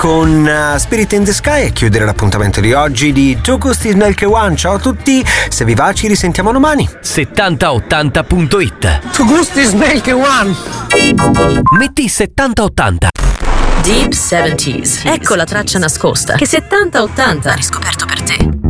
con Spirit in the Sky e chiudere l'appuntamento di oggi di Tu Gusti Snelke One. Ciao a tutti, se vi va ci risentiamo domani. 7080.it. Tu Gusti Snelke One. Metti 7080. Deep 70s. Ecco la traccia nascosta che 70-80 ha riscoperto per te.